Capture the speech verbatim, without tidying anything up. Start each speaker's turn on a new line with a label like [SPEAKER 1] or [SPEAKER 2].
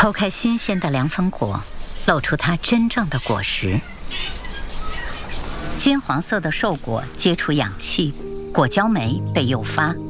[SPEAKER 1] 剖开新鲜的凉风果，露出它真正的果实。金黄色的瘦果接触氧气，果胶酶被诱发，